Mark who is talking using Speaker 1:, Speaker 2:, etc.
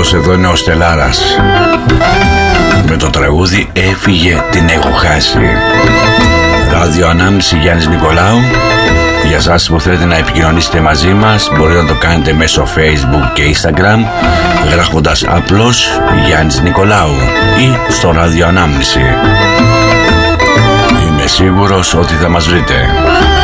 Speaker 1: αυτός εδώ είναι ο Στελάρας με το τραγούδι «Έφυγε, την έχω χάσει». Ράδιο Ανάμνηση, Γιάννης Νικολάου. Για σας που θέλετε να επικοινωνήσετε μαζί μας, μπορείτε να το κάνετε μέσω Facebook και Instagram γράφοντας απλώς Γιάννης Νικολάου ή στο Ράδιο Ανάμνηση. Είμαι σίγουρος ότι θα μας βρείτε.